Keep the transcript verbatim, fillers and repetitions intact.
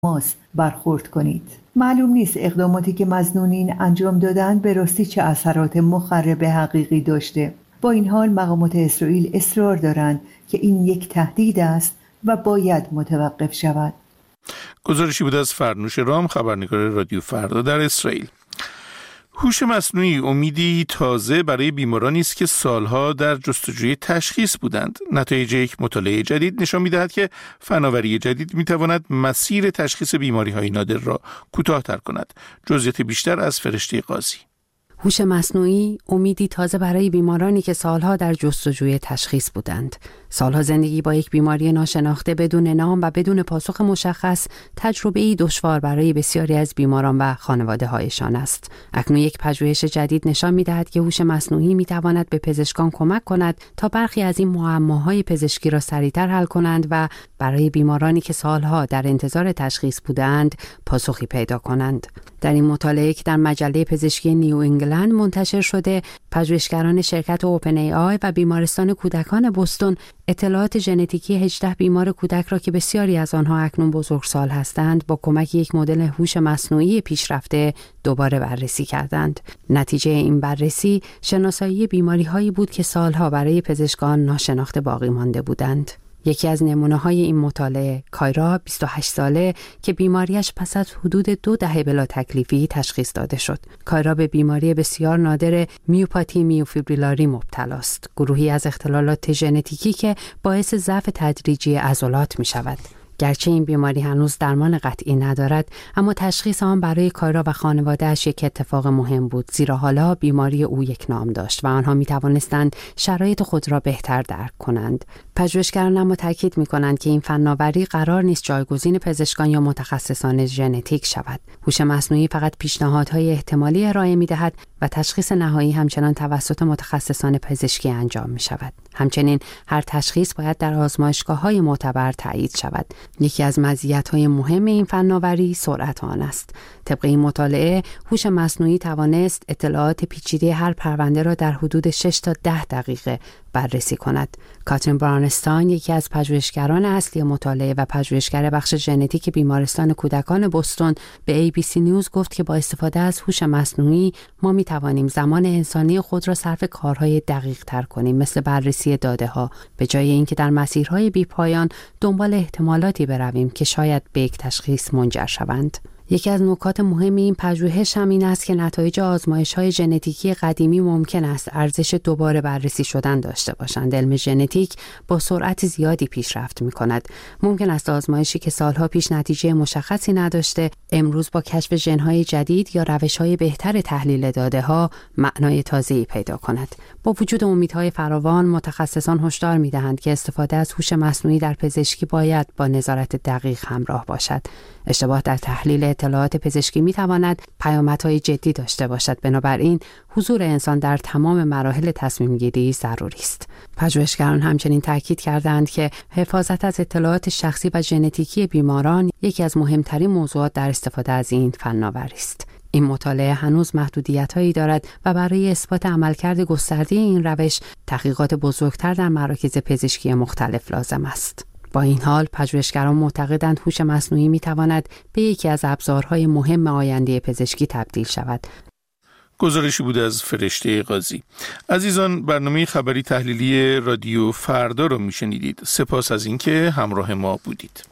ماس برخورد کنید. معلوم نیست اقداماتی که مظنونین انجام دادن به راستی چه اثرات مخرب حقیقی داشته. با این حال مقامات اسرائیل اصرار دارند که این یک تهدید است و باید متوقف شود. گزارشی بود از فرنوش رام، خبرنگار رادیو فردا در اسرائیل. هوش مصنوعی امیدی تازه برای بیمارانی است که سالها در جستجوی تشخیص بودند. نتایج یک مطالعه جدید نشان می‌دهد که فناوری جدید می‌تواند مسیر تشخیص بیماری‌های نادر را کوتاه‌تر کند. جزئیات بیشتر از فرشته قاضی. هوش مصنوعی امیدی تازه برای بیمارانی که سالها در جستجوی تشخیص بودند. سالها زندگی با یک بیماری ناشناخته بدون نام و بدون پاسخ مشخص تجربه‌ای دشوار برای بسیاری از بیماران و خانواده‌هایشان است. اکنون یک پژوهش جدید نشان می‌دهد که هوش مصنوعی می‌تواند به پزشکان کمک کند تا برخی از این معماهای پزشکی را سریعتر حل کنند و برای بیمارانی که سالها در انتظار تشخیص بودند پاسخی پیدا کنند. در این مطالعه که در مجله پزشکی نیو انگلند منتشر شده، پژوهشگران شرکت اوپن ای آی و بیمارستان کودکان بوستون اطلاعات ژنتیکی هجده بیمار کودک را که بسیاری از آنها اکنون بزرگسال هستند با کمک یک مدل هوش مصنوعی پیشرفته دوباره بررسی کردند. نتیجه این بررسی شناسایی بیماری‌هایی بود که سالها برای پزشکان ناشناخته باقی مانده بودند. یکی از نمونه‌های این مطالعه، کایرا بیست و هشت ساله که بیماریش پس از حدود دو دهه بلا تکلیفی تشخیص داده شد. کایرا به بیماری بسیار نادر میوپاتی میوفیبریلاری مبتلا است، گروهی از اختلالات ژنتیکی که باعث ضعف تدریجی عضلات می شود. گرچه این بیماری هنوز درمان قطعی ندارد، اما تشخیص آن برای کایرا و خانواده‌اش یک اتفاق مهم بود، زیرا حالا بیماری او یک نام داشت و آنها می توانستند شرایط خود را بهتر درک کنند. پژوهشگران اما تاکید می کنند که این فناوری قرار نیست جایگزین پزشکان یا متخصصان ژنتیک شود. هوش مصنوعی فقط پیشنهادهای احتمالی ارائه می دهد و تشخیص نهایی همچنان توسط متخصصان پزشکی انجام می شود. همچنین هر تشخیص باید در آزمایشگاه‌های معتبر تایید شود. یکی از مزیت‌های مهم این فناوری سرعت آن است. طبق این مطالعه، هوش مصنوعی توانست اطلاعات پیچیده هر پرونده را در حدود شش تا ده دقیقه بررسی کند. کاترین برانستاین، یکی از پژوهشگران اصلی مطالعه و پژوهشگر بخش ژنتیک بیمارستان کودکان بوستون، به ای بی سی نیوز گفت که با استفاده از هوش مصنوعی ما می توانیم زمان انسانی خود را صرف کارهای دقیق تر کنیم، مثل بررسی داده ها، به جای اینکه در مسیرهای بی پایان دنبال احتمالاتی برویم که شاید به یک تشخیص منجر شوند. یکی از نکات مهم این پژوهش هم این است که نتایج آزمایش‌های ژنتیکی قدیمی ممکن است ارزش دوباره بررسی شدن داشته باشند. علم ژنتیک با سرعت زیادی پیشرفت می‌کند. ممکن است آزمایشی که سالها پیش نتیجه مشخصی نداشته، امروز با کشف ژن‌های جدید یا روش‌های بهتر تحلیل داده‌ها معنای تازه‌ای پیدا کند. با وجود امیدهای فراوان، متخصصان هشدار می‌دهند که استفاده از هوش مصنوعی در پزشکی باید با نظارت دقیق همراه باشد. اشتباه در تحلیل اطلاعات پزشکی می‌تواند پیامدهای جدی داشته باشد. بنابراین حضور انسان در تمام مراحل تصمیم‌گیری ضروری است. پژوهشگران همچنین تاکید کردند که حفاظت از اطلاعات شخصی و ژنتیکی بیماران یکی از مهمترین موضوعات در استفاده از این فناوری است. این مطالعه هنوز محدودیت‌هایی دارد و برای اثبات عملکرد گسترده این روش تحقیقات بزرگتر در مراکز پزشکی مختلف لازم است. با این حال، پژوهشگران معتقدند هوش مصنوعی می‌تواند به یکی از ابزارهای مهم آینده پزشکی تبدیل شود. گزارشی بود از فرشته قاضی. عزیزان، برنامه خبری تحلیلی رادیو فردا رو میشنیدید. سپاس از اینکه همراه ما بودید.